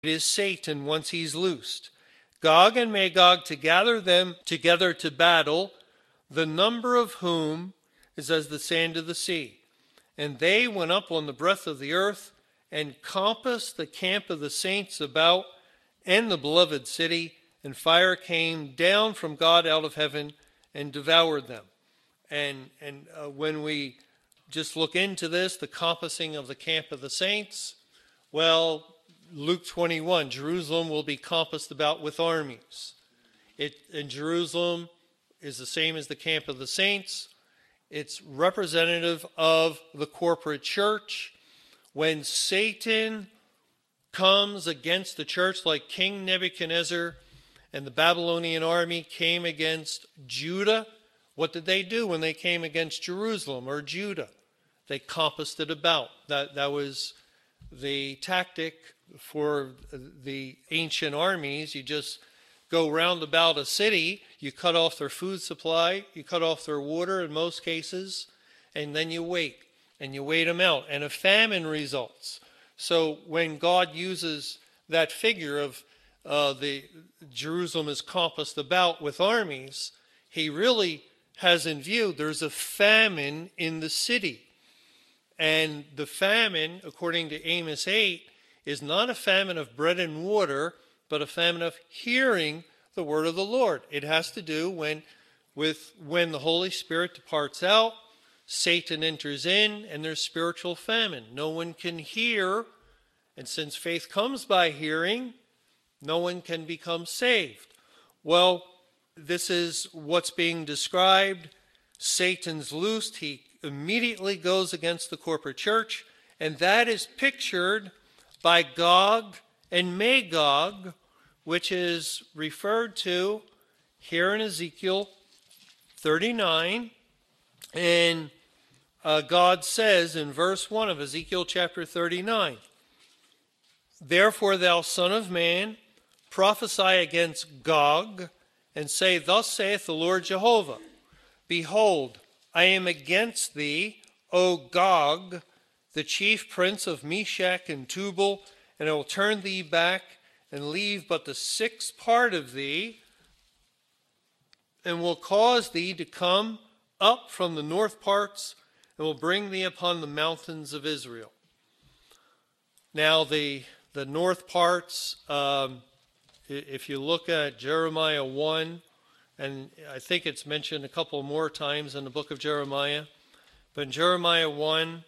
is Satan once he's loosed. Gog and Magog to gather them together to battle, the number of whom is as the sand of the sea. And they went up on the breadth of the earth and compassed the camp of the saints about and the beloved city, and fire came down from God out of heaven and devoured them. And when we just look into this, the compassing of the camp of the saints, well, Luke 21, Jerusalem will be compassed about with armies. And Jerusalem is the same as the camp of the saints. It's representative of the corporate church. When Satan comes against the church, like King Nebuchadnezzar and the Babylonian army came against Judah, what did they do when they came against Jerusalem or Judah? They compassed it about. That was the tactic for the ancient armies. You just go round about a city, you cut off their food supply, you cut off their water in most cases, and then you wait them out, and a famine results. So when God uses that figure of the Jerusalem is compassed about with armies, he really has in view there's a famine in the city. And the famine, according to Amos 8, is not a famine of bread and water, but a famine of hearing the word of the Lord. It has to do with when the Holy Spirit departs out, Satan enters in, and there's spiritual famine. No one can hear, and since faith comes by hearing, no one can become saved. Well, this is what's being described. Satan's loosed. He immediately goes against the corporate church, and that is pictured by Gog and Magog, which is referred to here in Ezekiel 39. And God says in verse 1 of Ezekiel chapter 39, "Therefore, thou son of man, prophesy against Gog, and say, Thus saith the Lord Jehovah, Behold, I am against thee, O Gog, the chief prince of Meshach and Tubal, and I will turn thee back and leave but the sixth part of thee, and will cause thee to come up from the north parts, and will bring thee upon the mountains of Israel." Now the north parts, if you look at Jeremiah 1, and I think it's mentioned a couple more times in the book of Jeremiah, but in Jeremiah 1,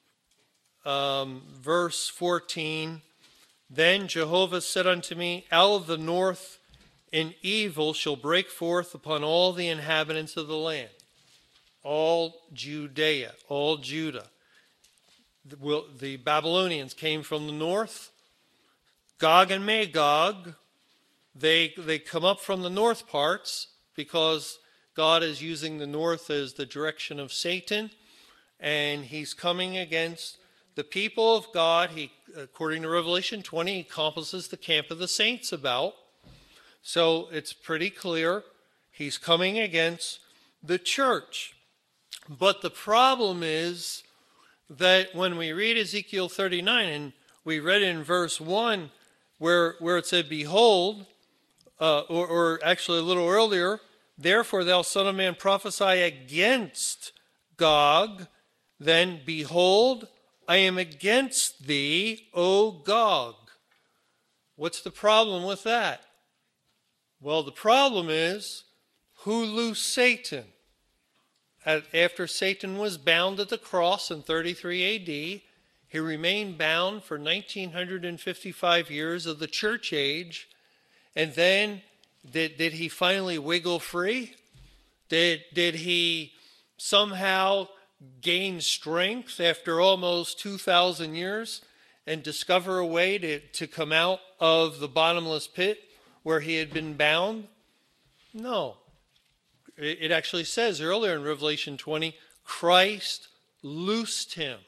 verse 14, "Then Jehovah said unto me, Out of the north an evil shall break forth upon all the inhabitants of the land." All Judea, all Judah. The Babylonians came from the north. Gog and Magog, they come up from the north parts because God is using the north as the direction of Satan, and he's coming against the people of God. He, according to Revelation 20, he compasses the camp of the saints about. So it's pretty clear he's coming against the church. But the problem is that when we read Ezekiel 39, and we read in verse 1 where it said, "Behold," or actually a little earlier, "Therefore thou son of man, prophesy against Gog, then behold, I am against thee, O Gog." What's the problem with that? Well, the problem is, who loosed Satan? After Satan was bound at the cross in 33 AD, he remained bound for 1955 years of the church age. And then, did he finally wiggle free? Did he somehow gain strength after almost 2,000 years and discover a way to come out of the bottomless pit where he had been bound? No. It actually says earlier in Revelation 20, Christ loosed him.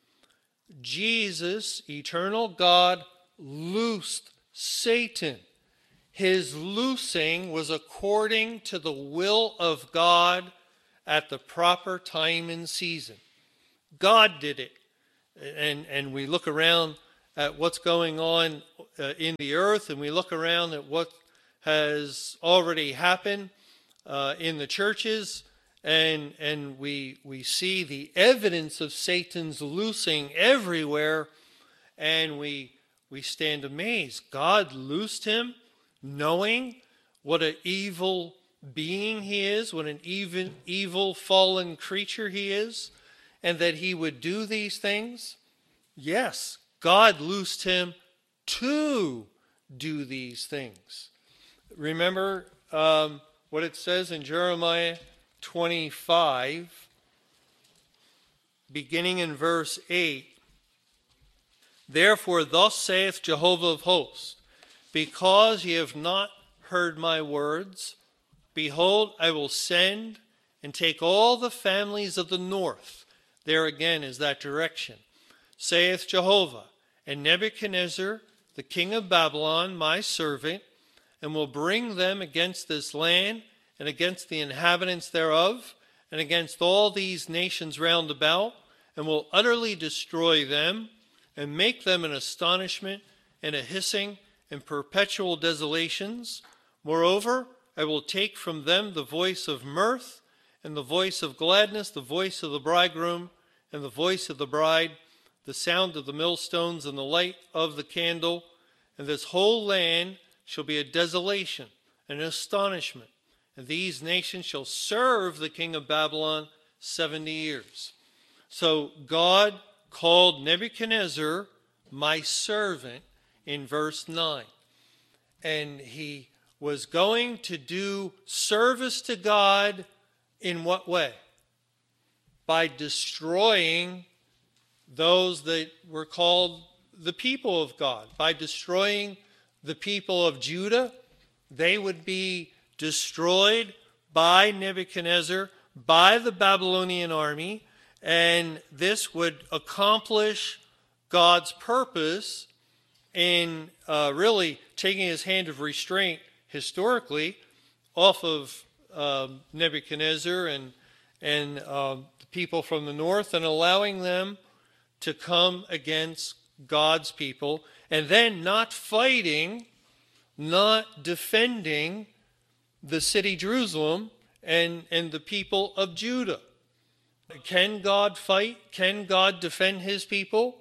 Jesus, eternal God, loosed Satan. His loosing was according to the will of God at the proper time and season. God did it. And we look around at what's going on in the earth, and we look around at what has already happened in the churches, and we see the evidence of Satan's loosing everywhere, and we stand amazed. God loosed him knowing what an evil being he is, what an evil fallen creature he is, and that he would do these things. Yes, God loosed him to do these things. Remember what it says in Jeremiah 25, beginning in verse 8. Therefore, thus saith Jehovah of hosts, because ye have not heard my words, behold, I will send and take all the families of the north. There again is that direction. Saith Jehovah, and Nebuchadnezzar, the king of Babylon, my servant, and will bring them against this land, and against the inhabitants thereof, and against all these nations round about, and will utterly destroy them, and make them an astonishment, and a hissing, and perpetual desolations. Moreover, I will take from them the voice of mirth, and the voice of gladness, the voice of the bridegroom, and the voice of the bride, the sound of the millstones, and the light of the candle. And this whole land shall be a desolation, and an astonishment. And these nations shall serve the king of Babylon 70 years. So God called Nebuchadnezzar my servant in verse 9. And he was going to do service to God in what way? By destroying those that were called the people of God. By destroying the people of Judah, they would be destroyed by Nebuchadnezzar, by the Babylonian army, and this would accomplish God's purpose in really taking his hand of restraint historically off of Nebuchadnezzar and the people from the north, and allowing them to come against God's people, and then not fighting, not defending the city Jerusalem and the people of Judah. Can God fight? Can God defend his people?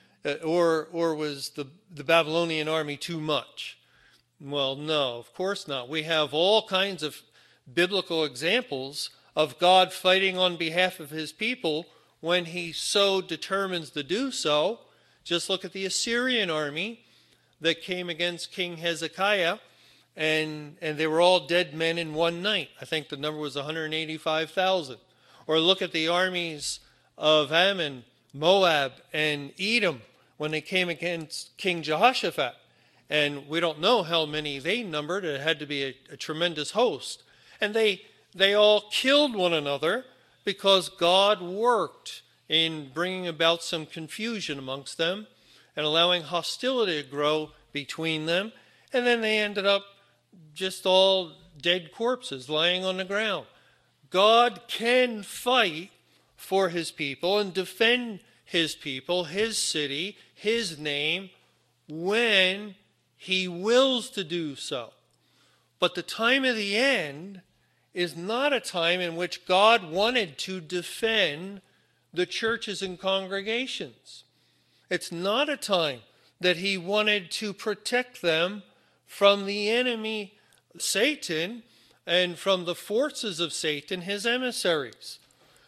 Or was the Babylonian army too much? Well, no, of course not. We have all kinds of biblical examples of God fighting on behalf of his people when he so determines to do so. Just look at the Assyrian army that came against King Hezekiah, and they were all dead men in one night. I think the number was 185,000. Or look at the armies of Ammon, Moab, and Edom when they came against King Jehoshaphat. And we don't know how many they numbered. It had to be a tremendous host. And they all killed one another because God worked in bringing about some confusion amongst them and allowing hostility to grow between them. And then they ended up just all dead corpses lying on the ground. God can fight for his people and defend his people, his city, his name, when he wills to do so. But the time of the end is not a time in which God wanted to defend the churches and congregations. It's not a time that he wanted to protect them from the enemy, Satan, and from the forces of Satan, his emissaries.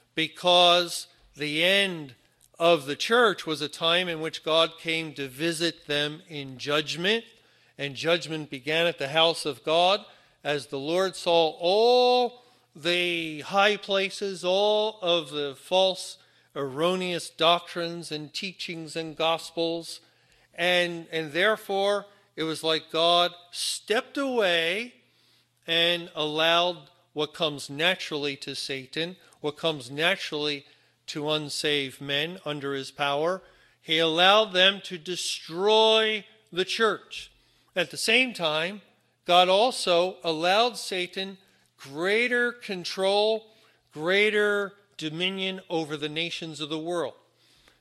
Because the end of the church was a time in which God came to visit them in judgment, and judgment began at the house of God as the Lord saw all the high places, all of the false, erroneous doctrines and teachings and gospels, and therefore it was like God stepped away and allowed what comes naturally to Satan, what comes naturally to unsaved men under his power. He allowed them to destroy the church. At the same time, God also allowed Satan greater control, greater dominion over the nations of the world.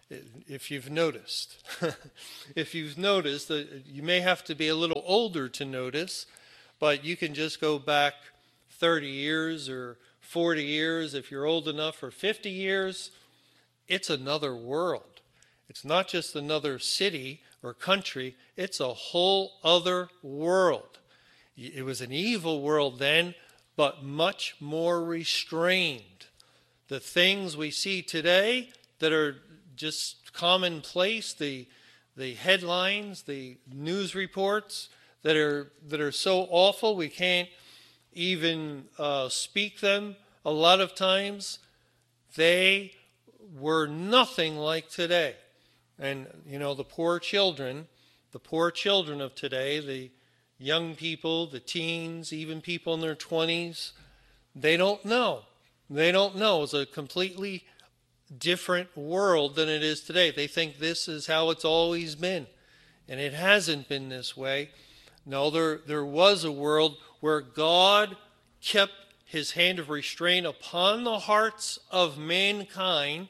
if you've noticed. If you've noticed, you may have to be a little older to notice, but you can just go back 30 years or 40 years if you're old enough, or 50 years. It's another world. It's not just another city or country. It's a whole other world. It was an evil world then, but much more restrained. The things we see today that are just commonplace, the headlines, the news reports that are so awful we can't even speak them a lot of times, they were nothing like today. And, the poor children of today, the young people, the teens, even people in their 20s, they don't know. They don't know. It's a completely different world than it is today. They think this is how it's always been. And it hasn't been this way. No, there was a world where God kept his hand of restraint upon the hearts of mankind.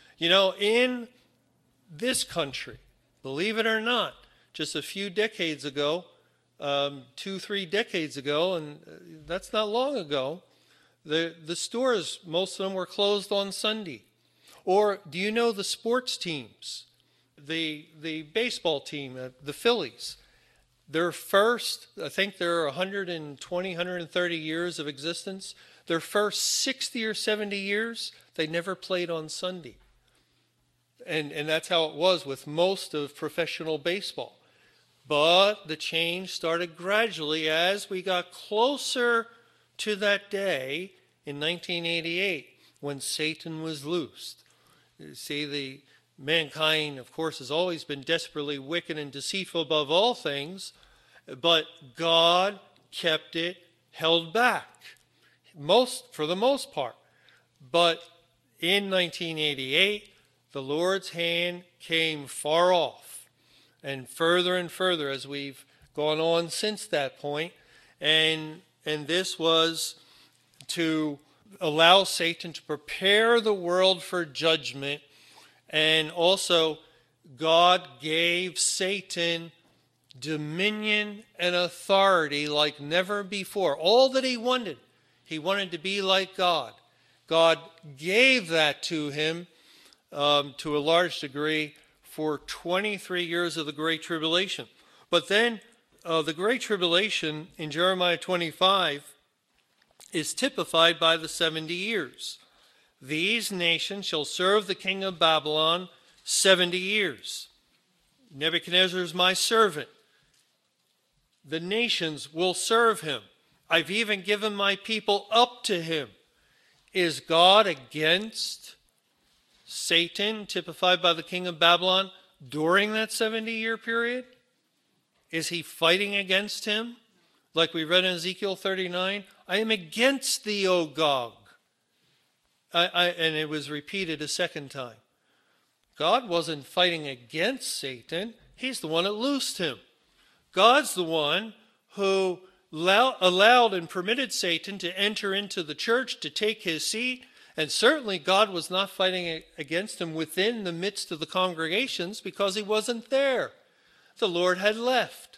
In this country, believe it or not, just a few decades ago, 2-3 decades ago, and that's not long ago, the stores, most of them were closed on Sunday. Or do you know the sports teams? The baseball team, the Phillies, their first, I think they're 120, 130 years of existence. Their first 60 or 70 years, they never played on Sunday. And that's how it was with most of professional baseball. But the change started gradually as we got closer to that day in 1988 when Satan was loosed. You see, the mankind, of course, has always been desperately wicked and deceitful above all things, but God kept it held back, for the most part. But in 1988, the Lord's hand came far off and further as we've gone on since that point. And this was to allow Satan to prepare the world for judgment. And also, God gave Satan dominion and authority like never before. All that he wanted to be like God. God gave that to him to a large degree for 23 years of the Great Tribulation. But then the Great Tribulation in Jeremiah 25 is typified by the 70 years. These nations shall serve the king of Babylon 70 years. Nebuchadnezzar is my servant. The nations will serve him. I've even given my people up to him. Is God against Satan, typified by the king of Babylon, during that 70-year period? Is he fighting against him? Like we read in Ezekiel 39, I am against thee, O Gog. And it was repeated a second time. God wasn't fighting against Satan. He's the one that loosed him. God's the one who allowed and permitted Satan to enter into the church, to take his seat. And certainly God was not fighting against him within the midst of the congregations because he wasn't there. The Lord had left.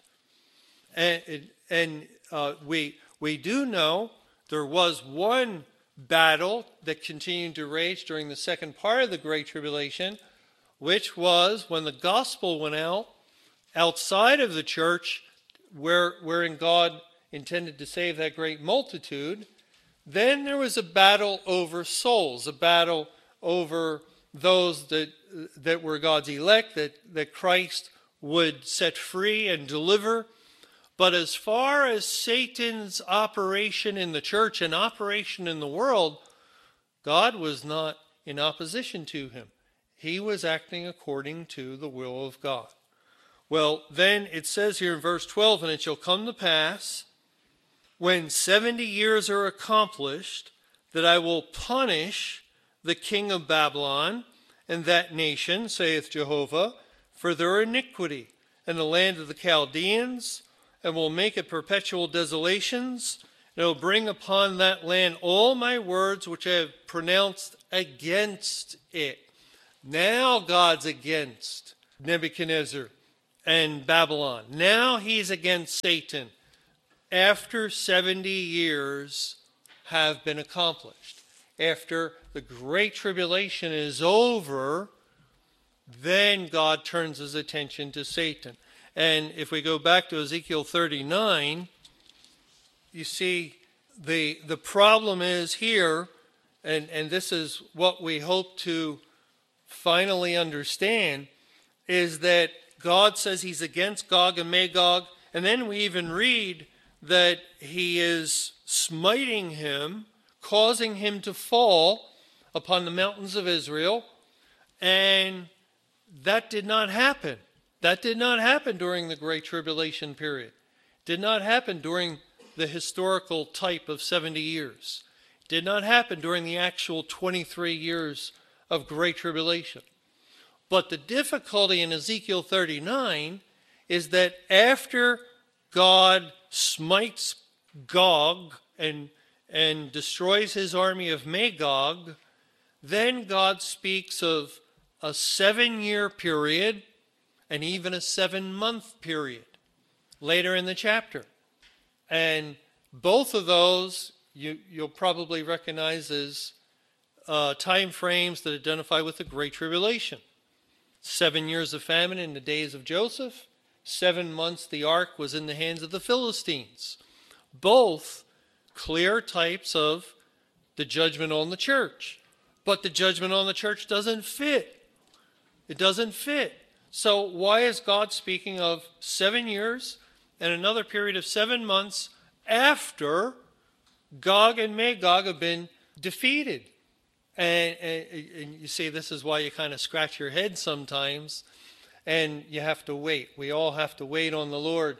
And we do know there was one battle that continued to rage during the second part of the Great Tribulation, which was when the gospel went out outside of the church, wherein God intended to save that great multitude. Then there was a battle over souls, a battle over those that were God's elect, that Christ would set free and deliver. But as far as Satan's operation in the church and operation in the world, God was not in opposition to him. He was acting according to the will of God. Well, then it says here in verse 12, and it shall come to pass, when 70 years are accomplished, that I will punish the king of Babylon and that nation, saith Jehovah, for their iniquity, and the land of the Chaldeans, and will make it perpetual desolations, and will bring upon that land all my words which I have pronounced against it. Now God's against Nebuchadnezzar and Babylon. Now he's against Satan after 70 years have been accomplished. After the Great Tribulation is over, then God turns his attention to Satan. And if we go back to Ezekiel 39, you see the problem is here, and this is what we hope to finally understand, is that God says he's against Gog and Magog, and then we even read that he is smiting him, causing him to fall upon the mountains of Israel, and that did not happen. That did not happen during the Great Tribulation period. It did not happen during the historical type of 70 years. It did not happen during the actual 23 years of Great Tribulation. But the difficulty in Ezekiel 39 is that after God smites Gog and destroys his army of Magog, then God speaks of a 7-year period and even a 7-month period later in the chapter. And both of those you'll probably recognize as time frames that identify with the Great Tribulation. 7 years of famine in the days of Joseph. 7 months the ark was in the hands of the Philistines. Both clear types of the judgment on the church. But the judgment on the church doesn't fit. It doesn't fit. So why is God speaking of 7 years and another period of 7 months after Gog and Magog have been defeated? And you see, this is why you kind of scratch your head sometimes, and you have to wait. We all have to wait on the Lord.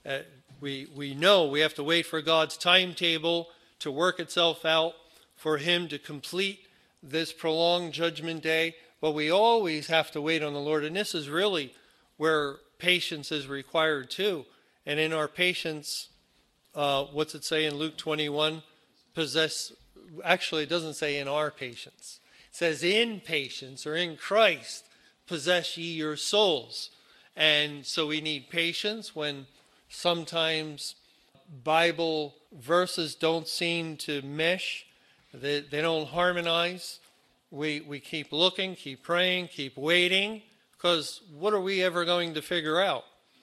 We know we have to wait for God's timetable to work itself out, for him to complete this prolonged judgment day. But we always have to wait on the Lord, and this is really where patience is required too. And in our patience, what's it say in Luke 21? Actually, it doesn't say in our patience. It says in patience, or in Christ, possess ye your souls. And so we need patience when sometimes Bible verses don't seem to mesh. They don't harmonize. We keep looking, keep praying, keep waiting, because what are we ever going to figure out?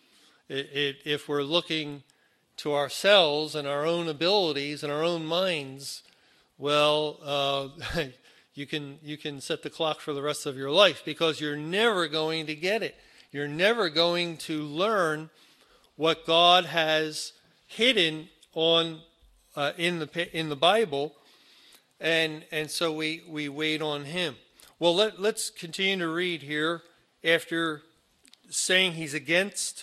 If we're looking to ourselves and our own abilities and our own minds, well, you can set the clock for the rest of your life, because you're never going to get it. You're never going to learn what God has hidden on in the Bible, and so we wait on him. Well, let's continue to read here. After saying he's against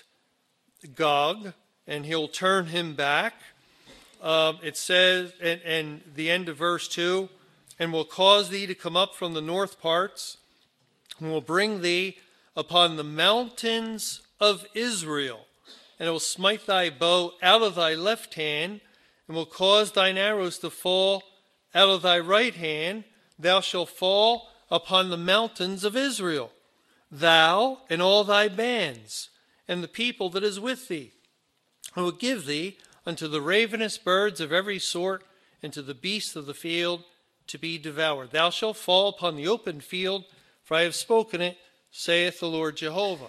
Gog and he'll turn him back, it says, and the end of verse 2, and will cause thee to come up from the north parts, and will bring thee upon the mountains of Israel, and it will smite thy bow out of thy left hand, and will cause thine arrows to fall out of thy right hand. Thou shalt fall upon the mountains of Israel, thou and all thy bands, and the people that is with thee. I will give thee unto the ravenous birds of every sort, and to the beasts of the field to be devoured. Thou shalt fall upon the open field, for I have spoken it, saith the Lord Jehovah.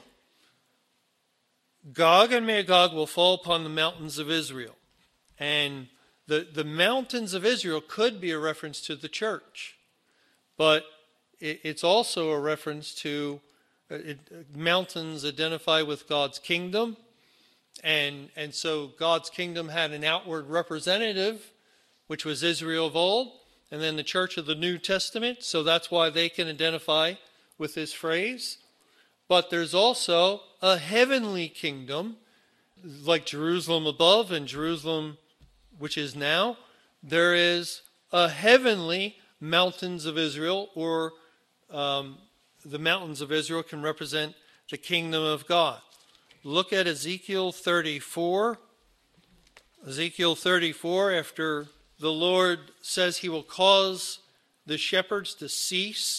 Gog and Magog will fall upon the mountains of Israel. And the mountains of Israel could be a reference to the church, but it's also a reference to mountains identify with God's kingdom. And so God's kingdom had an outward representative, which was Israel of old, and then the church of the New Testament. So that's why they can identify with this phrase. But there's also a heavenly kingdom, like Jerusalem above and Jerusalem which is now. There is a heavenly mountains of Israel, or the mountains of Israel can represent the kingdom of God. Look at Ezekiel 34. Ezekiel 34, after the Lord says he will cause the shepherds to cease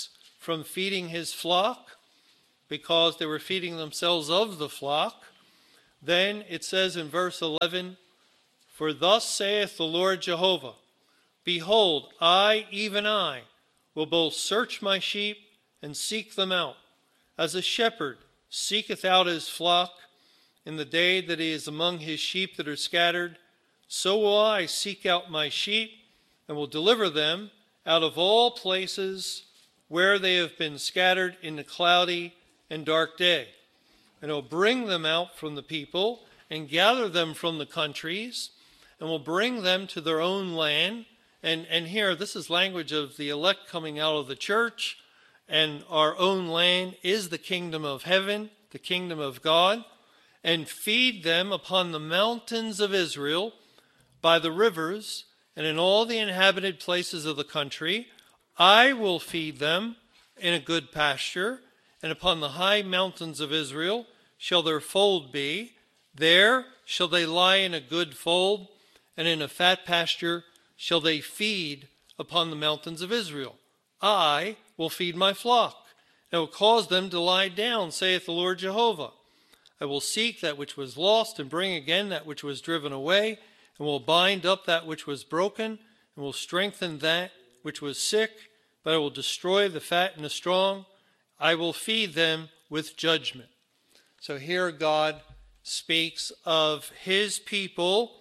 from feeding his flock because they were feeding themselves of the flock. Then it says in verse 11, "For thus saith the Lord Jehovah, Behold, I, even I, will both search my sheep and seek them out, as a shepherd seeketh out his flock in the day that he is among his sheep that are scattered. So will I seek out my sheep, and will deliver them out of all places where they have been scattered in the cloudy and dark day. And will bring them out from the people, and gather them from the countries, and will bring them to their own land." And here, this is language of the elect coming out of the church, and our own land is the kingdom of heaven, the kingdom of God. "And feed them upon the mountains of Israel, by the rivers, and in all the inhabited places of the country. I will feed them in a good pasture, and upon the high mountains of Israel shall their fold be. There shall they lie in a good fold, and in a fat pasture shall they feed upon the mountains of Israel. I will feed my flock, and will cause them to lie down, saith the Lord Jehovah. I will seek that which was lost, and bring again that which was driven away, and will bind up that which was broken, and will strengthen that which was sick, but I will destroy the fat and the strong. I will feed them with judgment." So here God speaks of his people,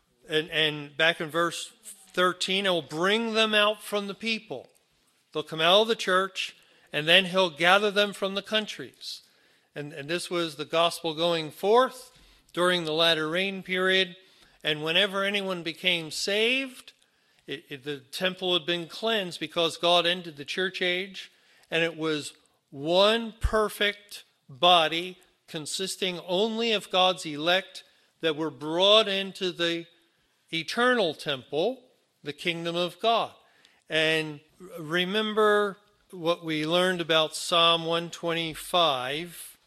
and back in verse 13, I will bring them out from the people. They'll come out of the church, and then he'll gather them from the countries. And this was the gospel going forth during the latter rain period. And whenever anyone became saved, the temple had been cleansed because God ended the church age, and it was one perfect body consisting only of God's elect that were brought into the eternal temple, the kingdom of God. And remember what we learned about Psalm 125,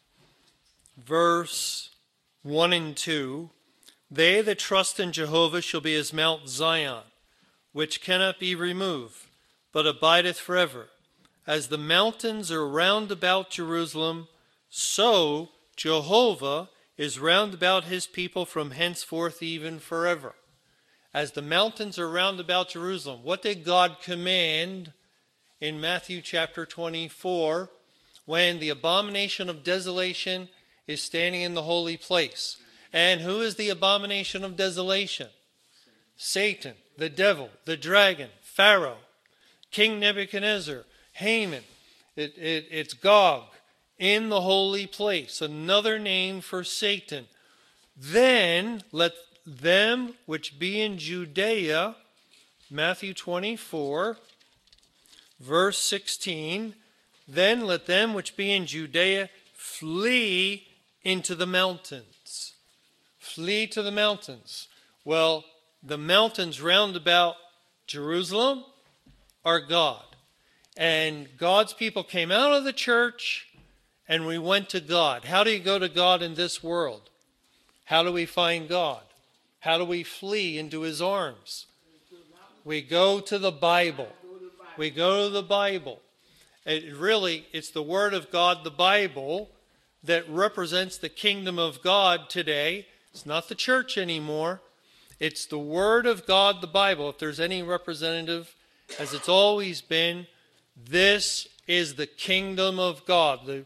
verse 1 and 2. "They that trust in Jehovah shall be as Mount Zion, which cannot be removed, but abideth forever. As the mountains are round about Jerusalem, so Jehovah is round about his people from henceforth even forever." As the mountains are round about Jerusalem, what did God command in Matthew chapter 24 when the abomination of desolation is standing in the holy place? And who is the abomination of desolation? Satan, the devil, the dragon, Pharaoh, King Nebuchadnezzar, Haman. It's Gog in the holy place, another name for Satan. "Then let them which be in Judea," Matthew 24, verse 16, "Then let them which be in Judea flee into the mountains." Flee to the mountains. Well, the mountains round about Jerusalem are God. And God's people came out of the church, and we went to God. How do you go to God in this world? How do we find God? How do we flee into his arms? We go to the Bible. We go to the Bible. It's the Word of God, the Bible, that represents the kingdom of God today. It's not the church anymore. It's the Word of God, the Bible. If there's any representative, as it's always been, this is the kingdom of God.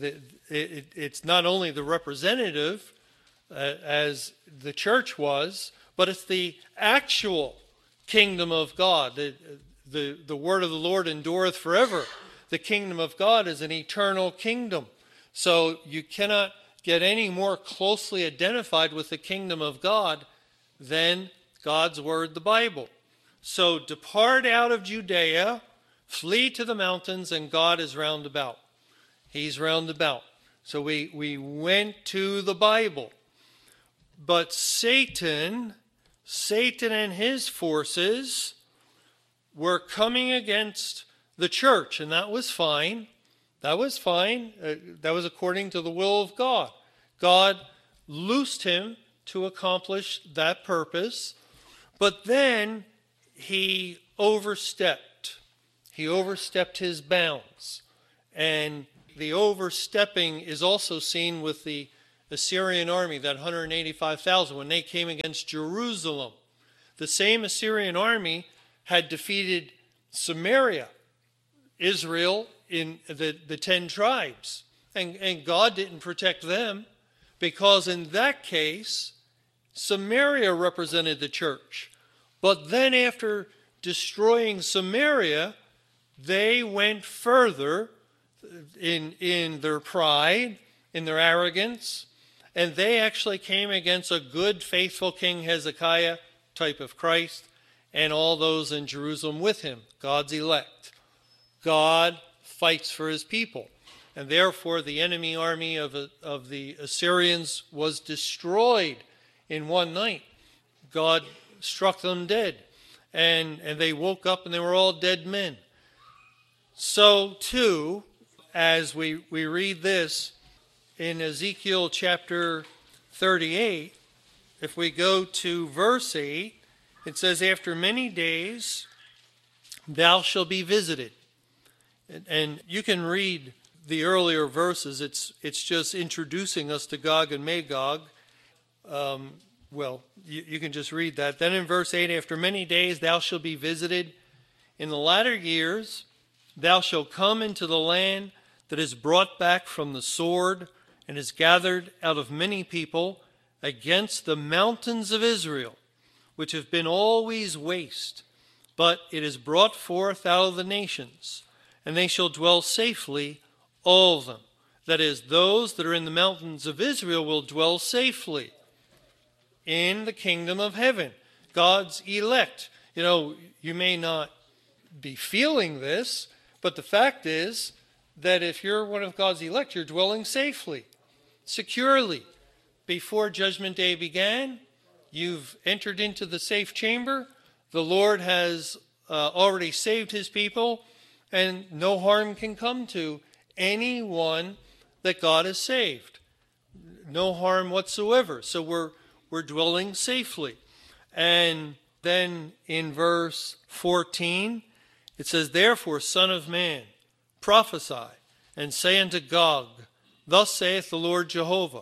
It's not only the representative, as the church was, but it's the actual kingdom of God. The word of the Lord endureth forever. The kingdom of God is an eternal kingdom. So you cannot get any more closely identified with the kingdom of God than God's word, the Bible. So depart out of Judea, flee to the mountains, and God is round about. He's round about. So we went to the Bible. But Satan and his forces were coming against the church, and that was fine. That was fine. That was according to the will of God. God loosed him to accomplish that purpose, but then he overstepped. He overstepped his bounds. And the overstepping is also seen with the Assyrian army, that 185,000, when they came against Jerusalem. The same Assyrian army had defeated Samaria, Israel, in the 10 tribes. And God didn't protect them, because in that case, Samaria represented the church. But then after destroying Samaria, they went further in their pride, in their arrogance, and they actually came against a good, faithful King Hezekiah, type of Christ, and all those in Jerusalem with him, God's elect. God fights for his people, and therefore the enemy army of the Assyrians was destroyed in one night. God struck them dead, and they woke up and they were all dead men. So too, as we read this in Ezekiel chapter 38, if we go to verse 8, it says, "After many days thou shalt be visited." And you can read the earlier verses. It's just introducing us to Gog and Magog. You can just read that. Then in verse 8, "After many days thou shalt be visited. In the latter years thou shalt come into the land that is brought back from the sword and is gathered out of many people against the mountains of Israel, which have been always waste. But it is brought forth out of the nations, and they shall dwell safely, all of them." That is, those that are in the mountains of Israel will dwell safely in the kingdom of heaven. God's elect. You may not be feeling this, but the fact is that if you're one of God's elect, you're dwelling safely, securely. Before Judgment Day began, you've entered into the safe chamber. The Lord has already saved his people, and no harm can come to anyone that God has saved. No harm whatsoever. So we're dwelling safely. And then in verse 14, it says, "Therefore, Son of man, prophesy, and say unto Gog, Thus saith the Lord Jehovah,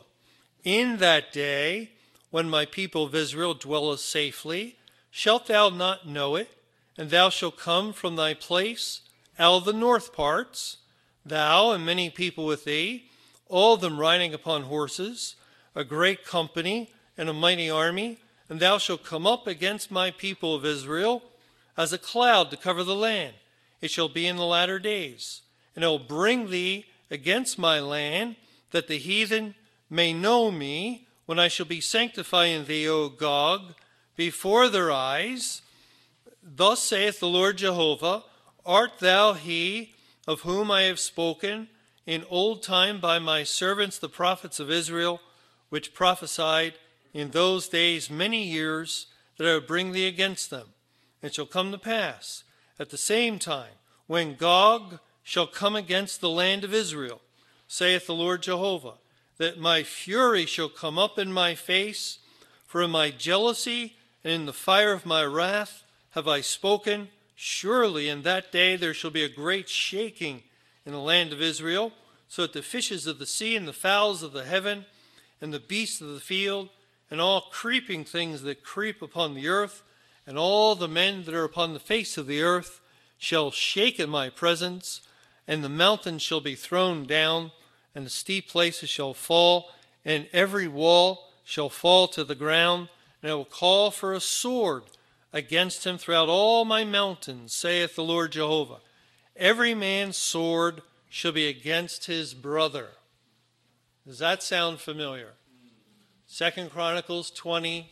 In that day, when my people of Israel dwelleth safely, shalt thou not know it? And thou shalt come from thy place out of the north parts, thou and many people with thee, all of them riding upon horses, a great company and a mighty army, and thou shalt come up against my people of Israel as a cloud to cover the land. It shall be in the latter days. And I will bring thee against my land, that the heathen may know me, when I shall be sanctifying thee, O Gog, before their eyes. Thus saith the Lord Jehovah, Art thou he of whom I have spoken in old time by my servants the prophets of Israel, which prophesied in those days many years, that I would bring thee against them? And it shall come to pass at the same time, when Gog shall come against the land of Israel, saith the Lord Jehovah, that my fury shall come up in my face, for in my jealousy and in the fire of my wrath have I spoken. Surely in that day there shall be a great shaking in the land of Israel, so that the fishes of the sea and the fowls of the heaven and the beasts of the field and all creeping things that creep upon the earth and all the men that are upon the face of the earth shall shake in my presence, and the mountains shall be thrown down, and the steep places shall fall, and every wall shall fall to the ground, and I will call for a sword against him throughout all my mountains, saith the Lord Jehovah. Every man's sword shall be against his brother." Does that sound familiar? 2 Chronicles 20,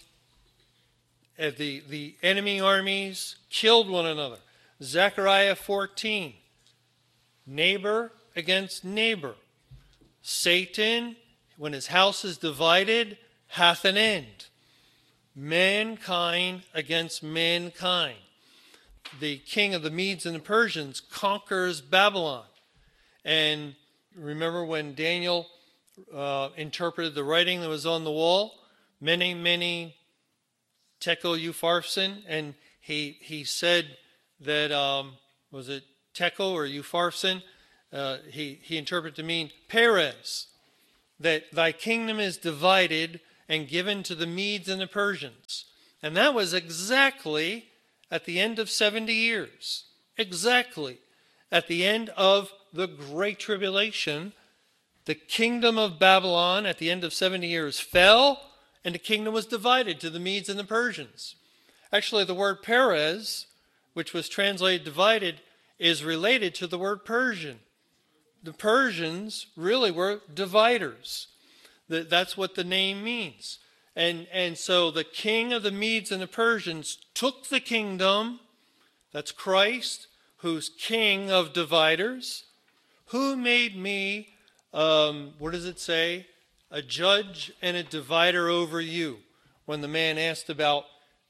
the enemy armies killed one another. Zechariah 14, neighbor against neighbor. Satan, when his house is divided, hath an end. Mankind against mankind. The king of the Medes and the Persians conquers Babylon. And remember when Daniel interpreted the writing that was on the wall? Mene tekel upharsin, and he said that, was it tekel or upharsin? he interpreted to mean Perez, that thy kingdom is divided and given to the Medes and the Persians. And that was exactly at the end of 70 years. Exactly. At the end of the Great Tribulation, the kingdom of Babylon at the end of 70 years fell, and the kingdom was divided to the Medes and the Persians. Actually, the word Perez, which was translated divided, is related to the word Persian. The Persians really were dividers. That's what the name means. And so the king of the Medes and the Persians took the kingdom, that's Christ, who's king of dividers. Who made me, what does it say? A judge and a divider over you. When the man asked about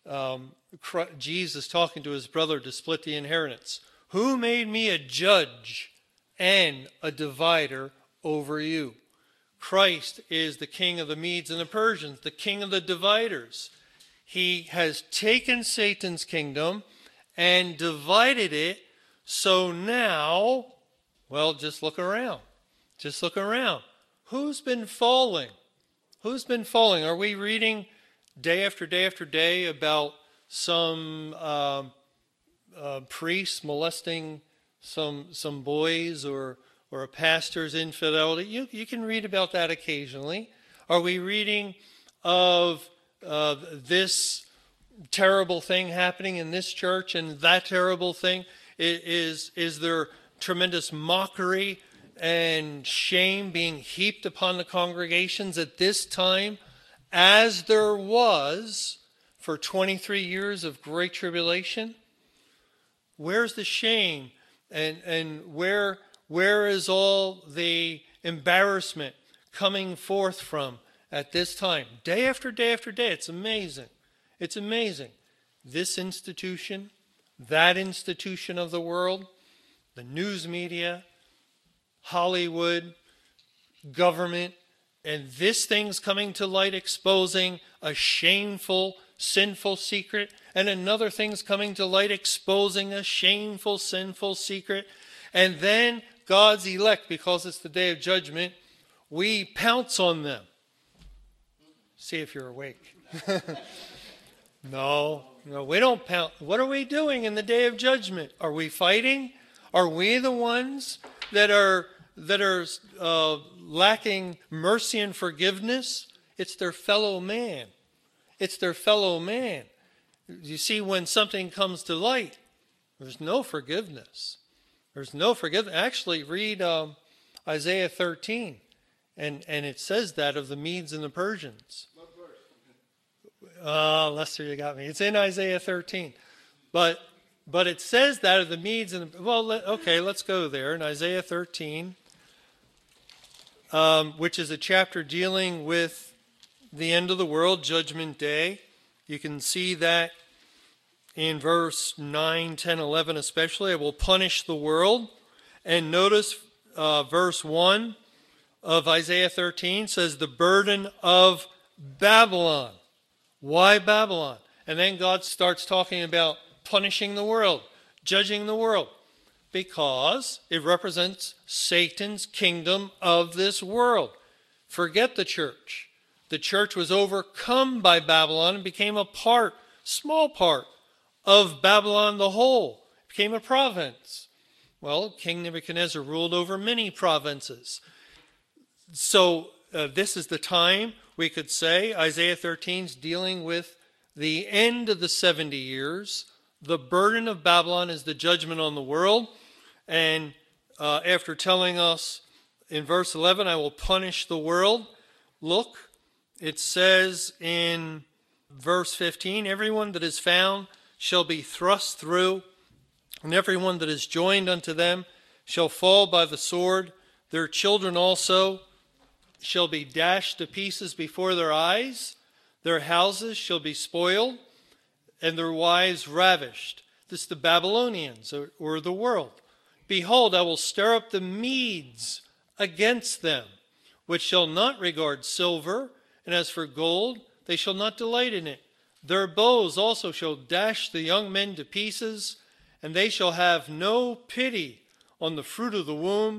Jesus talking to his brother to split the inheritance. Who made me a judge and a divider over you? Christ is the king of the Medes and the Persians, the king of the dividers. He has taken Satan's kingdom and divided it. So now, well, just look around. Just look around. Who's been falling? Who's been falling? Are we reading day after day after day about some priests molesting some boys or a pastor's infidelity? You can read about that occasionally. Are we reading of this terrible thing happening in this church and that terrible thing? Is there tremendous mockery and shame being heaped upon the congregations at this time, as there was for 23 years of great tribulation? Where's the shame? And where is all the embarrassment coming forth from at this time? Day after day after day. It's amazing. It's amazing. This institution, that institution of the world, the news media, Hollywood, government, and this thing's coming to light exposing a shameful, sinful secret, and another thing's coming to light exposing a shameful, sinful secret, and then God's elect, because it's the day of judgment, we pounce on them. See if you're awake. No, we don't pounce. What are we doing in the day of judgment? Are we fighting? Are we the ones that are lacking mercy and forgiveness? It's their fellow man. It's their fellow man. You see, when something comes to light, there's no forgiveness. There's no forgiveness. Actually, read Isaiah 13, and it says that of the Medes and the Persians. What verse? Lester, you got me. It's in Isaiah 13. But it says that of the Medes and the... Well, okay, let's go there. In Isaiah 13, which is a chapter dealing with the end of the world, Judgment Day. You can see that in verse 9, 10, 11 especially. I will punish the world. And notice verse 1 of Isaiah 13 says, the burden of Babylon. Why Babylon? And then God starts talking about punishing the world, judging the world, because it represents Satan's kingdom of this world. Forget the church. The church was overcome by Babylon and became a part, small part, of Babylon the whole. It became a province. Well, King Nebuchadnezzar ruled over many provinces. So this is the time, we could say, Isaiah 13 is dealing with the end of the 70 years. The burden of Babylon is the judgment on the world. And after telling us in verse 11, I will punish the world, look, it says in verse 15, everyone that is found shall be thrust through, and everyone that is joined unto them shall fall by the sword. Their children also shall be dashed to pieces before their eyes. Their houses shall be spoiled, and their wives ravished. This is the Babylonians, or the world. Behold, I will stir up the Medes against them, which shall not regard silver, and as for gold, they shall not delight in it. Their bows also shall dash the young men to pieces, and they shall have no pity on the fruit of the womb,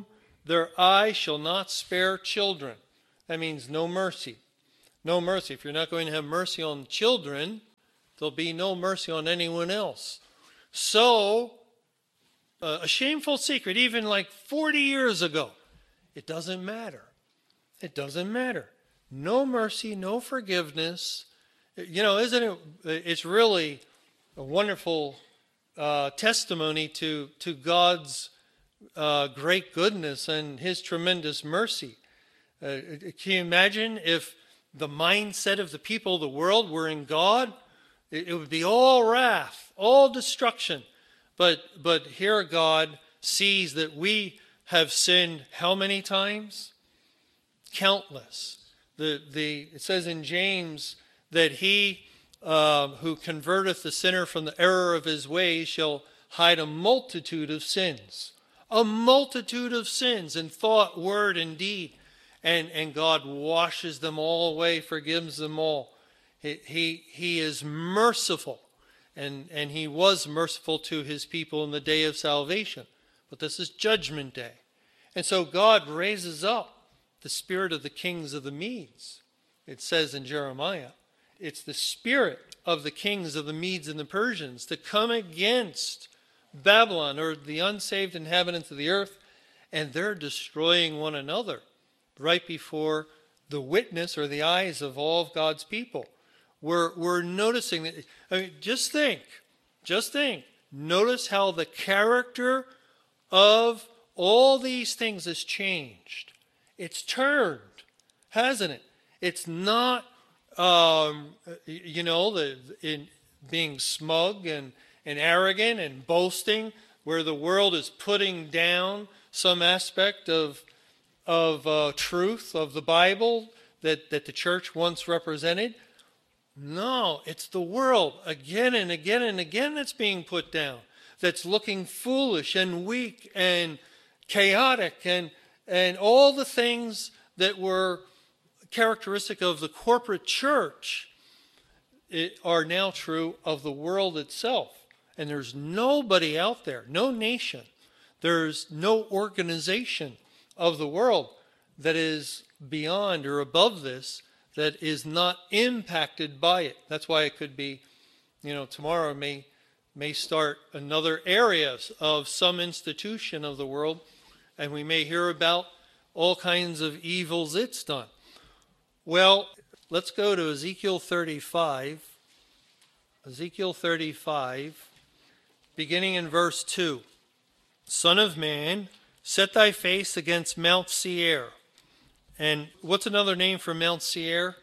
their eye shall not spare children. That means no mercy. No mercy. If you're not going to have mercy on children, there'll be no mercy on anyone else. So, a shameful secret, even like 40 years ago, it doesn't matter. It doesn't matter. No mercy, no forgiveness. You know, isn't it? It's really a wonderful testimony to God's great goodness and his tremendous mercy. Can you imagine if the mindset of the people of the world were in God? It would be all wrath, all destruction. But here God sees that we have sinned how many times? Countless. It says in James that he who converteth the sinner from the error of his ways shall hide a multitude of sins. A multitude of sins in thought, word, and deed. And God washes them all away, forgives them all. He is merciful. And he was merciful to his people in the day of salvation. But this is judgment day. And so God raises up the spirit of the kings of the Medes. It says in Jeremiah, it's the spirit of the kings of the Medes and the Persians to come against Babylon, or the unsaved inhabitants of the earth, and they're destroying one another right before the witness or the eyes of all of God's people. We're noticing that. I mean, just think. Notice how the character of all these things has changed. It's turned, hasn't it? It's not, in being smug and arrogant and boasting, where the world is putting down some aspect of truth of the Bible that the church once represented. No, it's the world again and again and again that's being put down, that's looking foolish and weak and chaotic and all the things that were characteristic of the corporate church are now true of the world itself. And there's nobody out there, no nation, there's no organization of the world that is beyond or above this, that is not impacted by it. That's why it could be, tomorrow may start another area of some institution of the world, and we may hear about all kinds of evils it's done. Well, let's go to Ezekiel 35. Ezekiel 35, beginning in verse 2. Son of man, set thy face against Mount Seir. And what's another name for Mount Seir?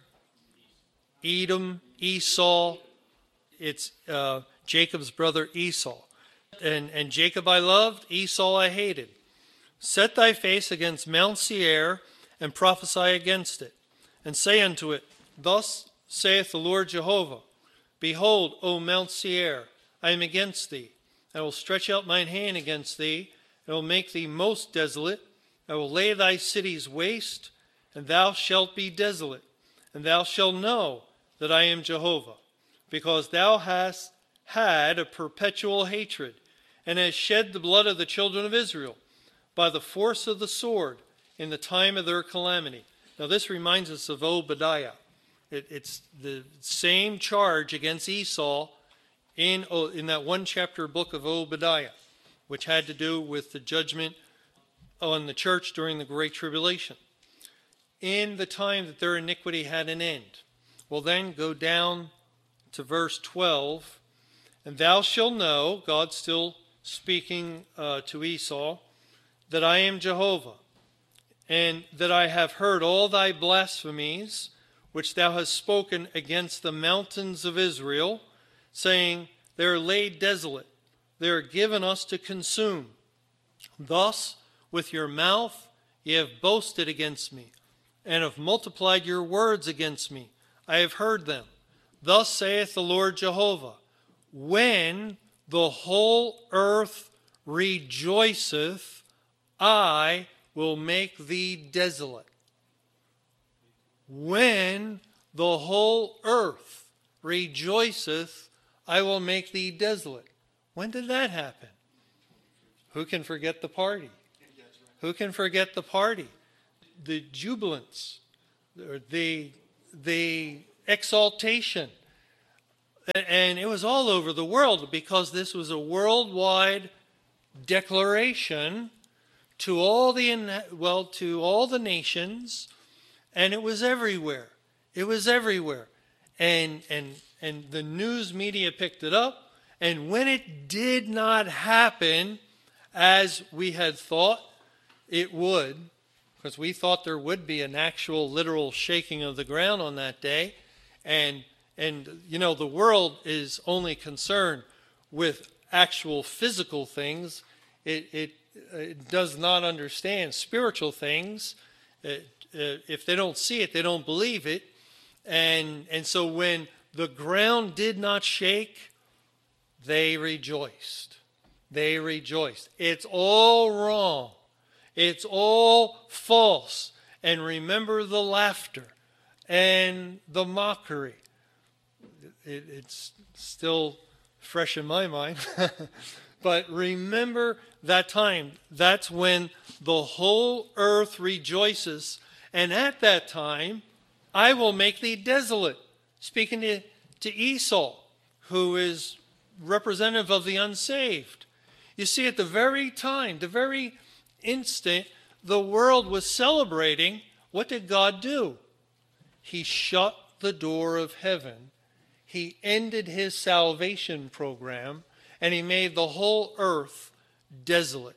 Edom, Esau. It's Jacob's brother Esau. And Jacob I loved, Esau I hated. Set thy face against Mount Seir, and prophesy against it. And say unto it, Thus saith the Lord Jehovah, Behold, O Mount Seir, I am against thee. I will stretch out mine hand against thee, and will make thee most desolate. I will lay thy cities waste, and thou shalt be desolate. And thou shalt know that I am Jehovah, because thou hast had a perpetual hatred, and hast shed the blood of the children of Israel by the force of the sword in the time of their calamity. Now this reminds us of Obadiah. It's the same charge against Esau in that one chapter book of Obadiah, which had to do with the judgment on the church during the Great Tribulation, in the time that their iniquity had an end. Well, then go down to verse 12. And thou shalt know, God's still speaking to Esau, that I am Jehovah, and that I have heard all thy blasphemies, which thou hast spoken against the mountains of Israel, saying, They are laid desolate, they are given us to consume. Thus, with your mouth ye have boasted against me, and have multiplied your words against me. I have heard them. Thus saith the Lord Jehovah, When the whole earth rejoiceth, I will make thee desolate. When the whole earth rejoiceth, I will make thee desolate. When did that happen? Who can forget the party? Who can forget the party, the jubilance, the exaltation? And it was all over the world because this was a worldwide declaration to all the nations, and it was everywhere. It was everywhere. And the news media picked it up, and when it did not happen as we had thought it would, because we thought there would be an actual literal shaking of the ground on that day, and the world is only concerned with actual physical things. It does not understand spiritual things. If they don't see it, they don't believe it. And so when the ground did not shake, they rejoiced. They rejoiced. It's all wrong. It's all false. And remember the laughter and the mockery. It's still fresh in my mind. But remember that time. That's when the whole earth rejoices. And at that time, I will make thee desolate. Speaking to Esau, who is representative of the unsaved. You see, at the very time, the very instant the world was celebrating, what did God do? He shut the door of heaven. He ended his salvation program, and he made the whole earth desolate.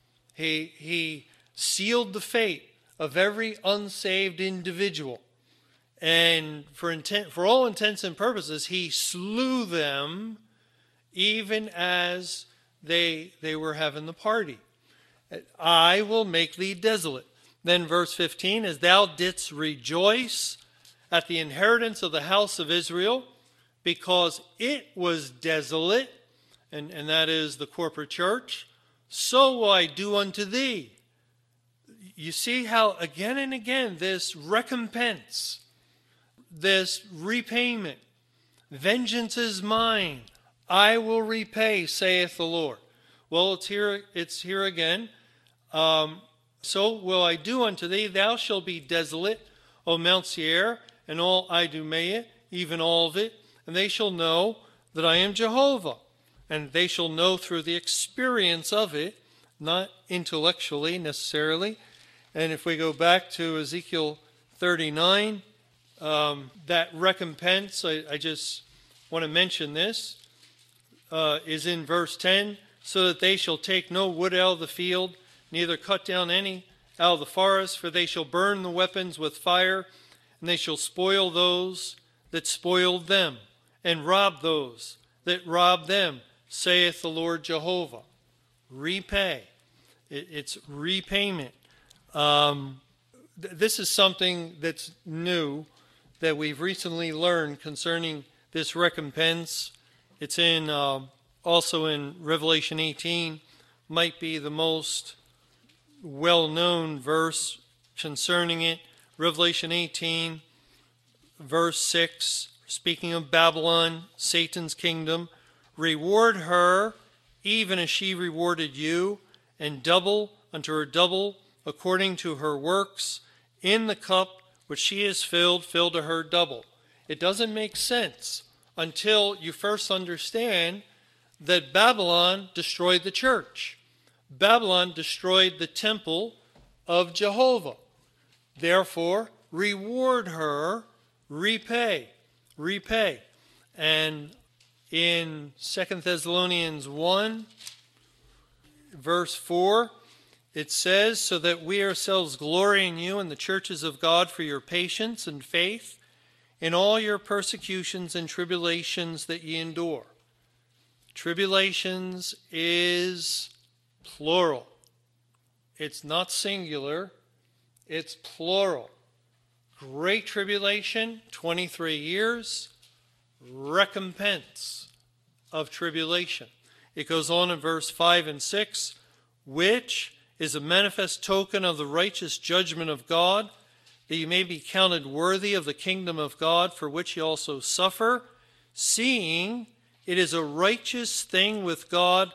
He sealed the fate of every unsaved individual. And for all intents and purposes, he slew them even as they were having the party. I will make thee desolate. Then verse 15, as thou didst rejoice at the inheritance of the house of Israel, because it was desolate, and that is the corporate church, so will I do unto thee. You see how again and again this recompense, this repayment, vengeance is mine, I will repay, saith the Lord. Well, it's here again. So will I do unto thee, thou shalt be desolate, O Mount Seir, and all Idumea, even all of it, and they shall know that I am Jehovah. And they shall know through the experience of it, not intellectually necessarily. And if we go back to Ezekiel 39, that recompense, I just want to mention this, is in verse 10, so that they shall take no wood out of the field, neither cut down any out of the forest, for they shall burn the weapons with fire, and they shall spoil those that spoiled them, and rob those that robbed them, saith the Lord Jehovah. Repay. It's repayment. This is something that's new that we've recently learned concerning this recompense. It's also in Revelation 18, might be the most well-known verse concerning it. Revelation 18, verse 6, speaking of Babylon, Satan's kingdom, reward her even as she rewarded you, and double unto her double according to her works. In the cup which she has filled, fill to her double. It doesn't make sense until you first understand that Babylon destroyed the church. Babylon destroyed the temple of Jehovah. Therefore, reward her, repay. And in 2 Thessalonians 1, verse 4, it says, so that we ourselves glory in you and the churches of God for your patience and faith in all your persecutions and tribulations that ye endure. Tribulations is plural. It's not singular. It's plural. Great tribulation, 23 years. Recompense of tribulation. It goes on in verse 5 and 6, which is a manifest token of the righteous judgment of God, that you may be counted worthy of the kingdom of God, for which ye also suffer, seeing it is a righteous thing with God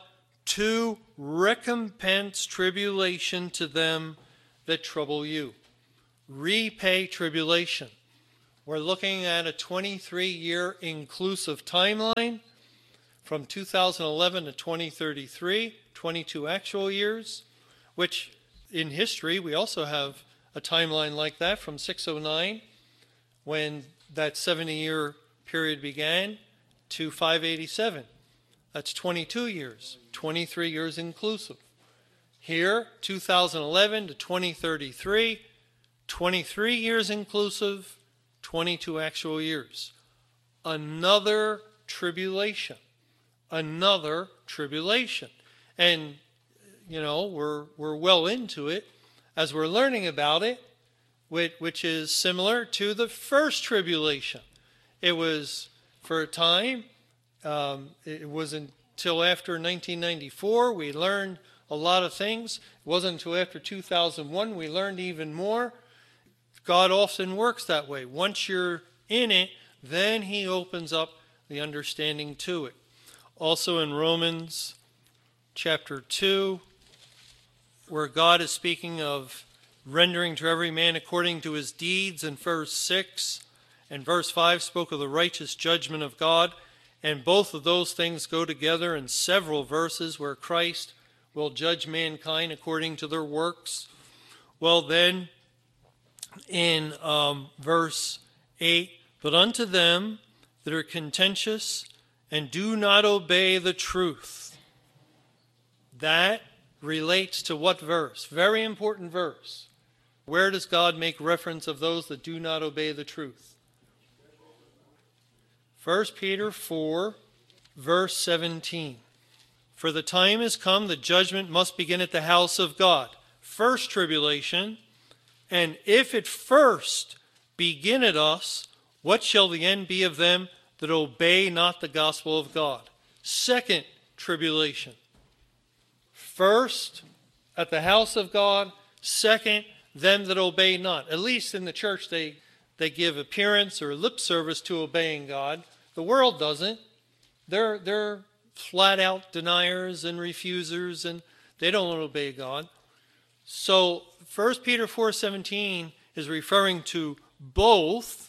to recompense tribulation to them that trouble you. Repay tribulation. We're looking at a 23-year inclusive timeline from 2011 to 2033, 22 actual years, which in history we also have a timeline like that from 609, when that 70-year period began, to 587. That's 22 years, 23 years inclusive. Here, 2011 to 2033, 23 years inclusive, 22 actual years. Another tribulation. Another tribulation. And, you know, we're well into it as we're learning about it, which is similar to the first tribulation. It was, for a time, it wasn't until after 1994 we learned a lot of things. It wasn't until after 2001 we learned even more. God often works that way. Once you're in it, then he opens up the understanding to it. Also in Romans chapter 2, where God is speaking of rendering to every man according to his deeds in verse 6, and verse 5 spoke of the righteous judgment of God, and both of those things go together in several verses where Christ will judge mankind according to their works. Well then, in verse 8, but unto them that are contentious and do not obey the truth. That relates to what verse? Very important verse. Where does God make reference of those that do not obey the truth? 1 Peter 4, verse 17. For the time is come that judgment must begin at the house of God. First tribulation. And if it first begin at us, what shall the end be of them that obey not the gospel of God? Second tribulation. First, at the house of God. Second, them that obey not. At least in the church they give appearance or lip service to obeying God. The world doesn't. They're flat out deniers and refusers, and they don't obey God. So 1 Peter 4:17 is referring to both.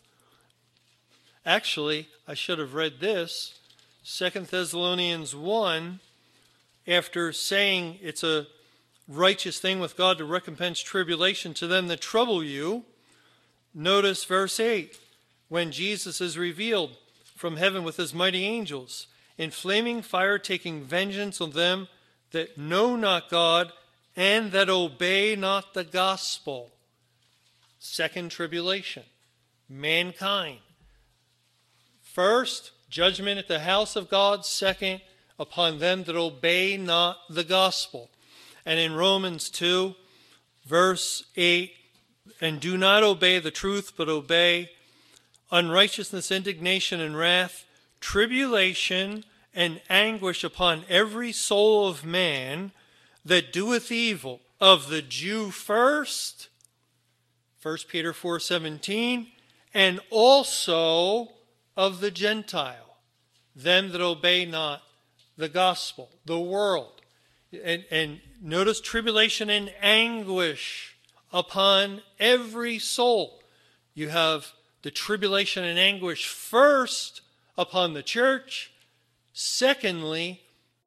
Actually, I should have read this. 2 Thessalonians 1, after saying it's a righteous thing with God to recompense tribulation to them that trouble you, notice verse 8, when Jesus is revealed from heaven with his mighty angels, in flaming fire taking vengeance on them that know not God and that obey not the gospel. Second tribulation. Mankind. First, judgment at the house of God. Second, upon them that obey not the gospel. And in Romans 2, verse 8, and do not obey the truth, but obey unrighteousness, indignation, and wrath, tribulation, and anguish upon every soul of man that doeth evil, of the Jew first, 1 Peter 4:17, and also of the Gentile, them that obey not the gospel, the world. And notice tribulation and anguish upon every soul. You have the tribulation and anguish first upon the church, secondly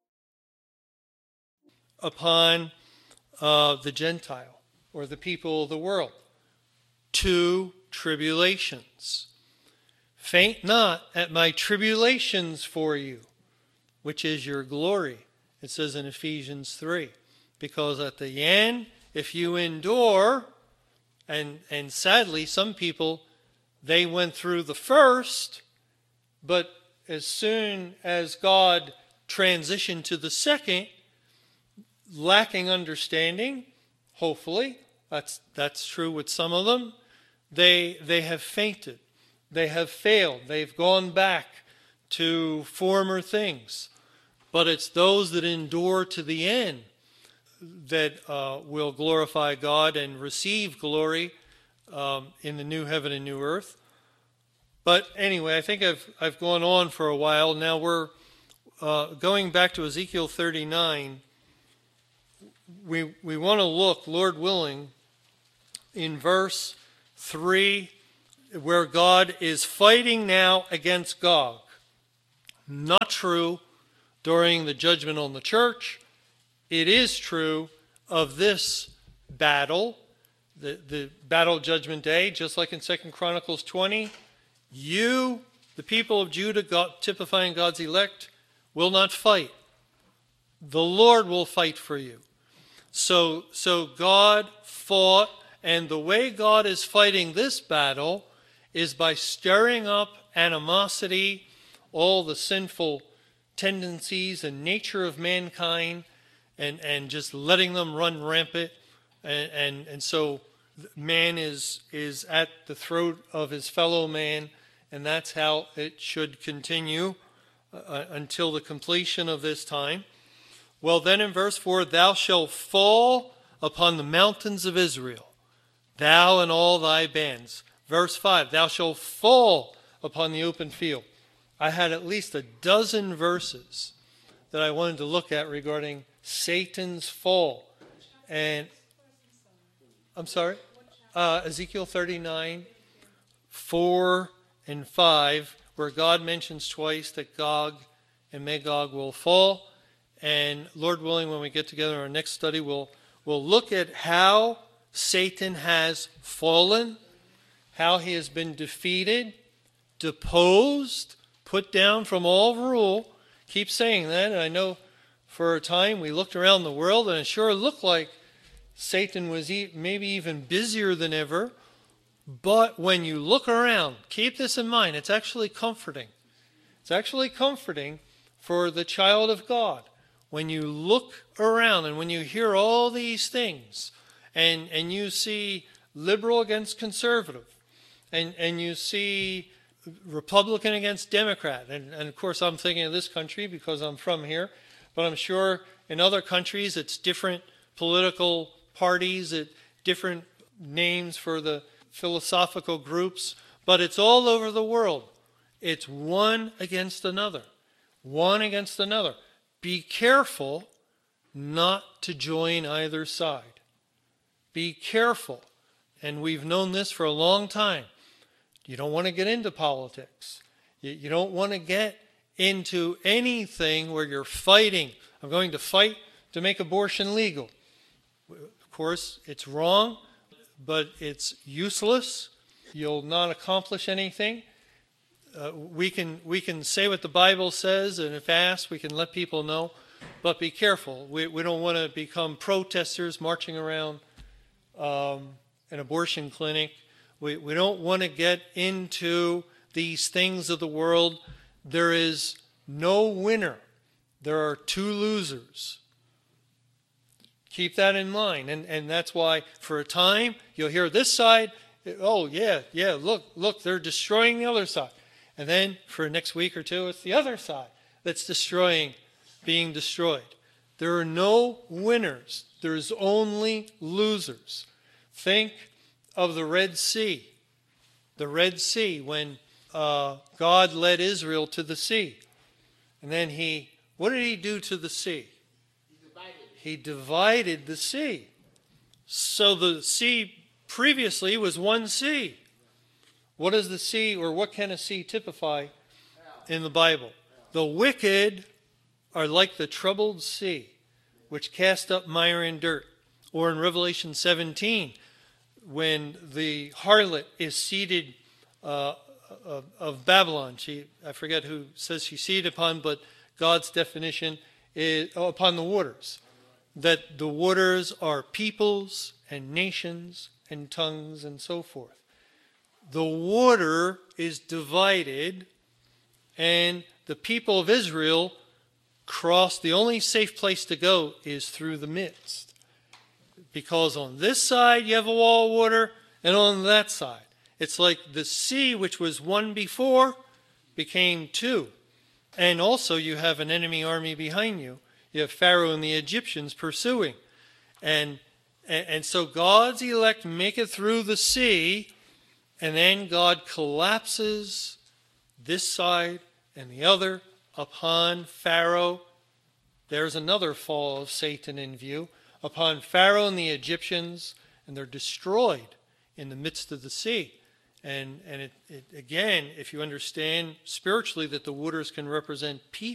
upon the Gentile or the people of the world. Two tribulations. Faint not at my tribulations for you, which is your glory. It says in Ephesians 3. Because at the end, if you endure, and sadly some people, they went through the first, but as soon as God transitioned to the second, lacking understanding, hopefully, that's true with some of them, they have fainted. They have failed. They've gone back to former things. But it's those that endure to the end that will glorify God and receive glory in the new heaven and new earth. But anyway, I think I've gone on for a while. Now we're going back to Ezekiel 39, we want to look, Lord willing, in verse 3, where God is fighting now against Gog. Not true during the judgment on the church. It is true of this battle, the battle judgment day, just like in 2 Chronicles 20. You, the people of Judah, God, typifying God's elect, will not fight. The Lord will fight for you. So God fought, and the way God is fighting this battle is by stirring up animosity, all the sinful tendencies and nature of mankind, and just letting them run rampant. And so man is at the throat of his fellow man, and that's how it should continue until the completion of this time. Well, then in verse 4, thou shalt fall upon the mountains of Israel, thou and all thy bands. Verse 5, thou shalt fall upon the open field. I had at least a dozen verses that I wanted to look at regarding Satan's fall. And I'm sorry, Ezekiel 39, 4 and 5, where God mentions twice that Gog and Magog will fall. And Lord willing, when we get together in our next study, we'll look at how Satan has fallen, how he has been defeated, deposed, put down from all rule. Keep saying that. And I know for a time we looked around the world and it sure looked like Satan was maybe even busier than ever. But when you look around, keep this in mind, it's actually comforting. It's actually comforting for the child of God. When you look around and when you hear all these things and you see liberal against conservative and you see Republican against Democrat, and of course I'm thinking of this country because I'm from here, but I'm sure in other countries it's different political parties, different names for the philosophical groups, but it's all over the world. It's one against another. One against another. Be careful not to join either side. Be careful. And we've known this for a long time. You don't want to get into politics. You don't want to get into anything where you're fighting. I'm going to fight to make abortion legal. Of course, it's wrong, but it's useless. You'll not accomplish anything. We can say what the Bible says, and if asked, we can let people know. But be careful. We don't want to become protesters marching around an abortion clinic. We don't want to get into these things of the world. There is no winner. There are two losers. Keep that in mind. And that's why for a time you'll hear this side, oh yeah, look, they're destroying the other side. And then for next week or two, it's the other side that's being destroyed. There are no winners. There's only losers. Think of the Red Sea. The Red Sea, when God led Israel to the sea. And then what did he do to the sea? He divided the sea. So the sea previously was one sea. What does the sea, or what can a sea typify in the Bible? The wicked are like the troubled sea, which cast up mire and dirt. Or in Revelation 17, when the harlot is seated of Babylon. I forget who says she's seated upon, but God's definition is upon the waters. That the waters are peoples and nations and tongues and so forth. The water is divided, and the people of Israel cross. The only safe place to go is through the midst. Because on this side you have a wall of water, and on that side. It's like the sea, which was one before, became two. And also you have an enemy army behind you. You have Pharaoh and the Egyptians pursuing. And so God's elect make it through the sea, and then God collapses this side and the other upon Pharaoh. There's another fall of Satan in view. Upon Pharaoh and the Egyptians, and they're destroyed in the midst of the sea. And it again, if you understand spiritually that the waters can represent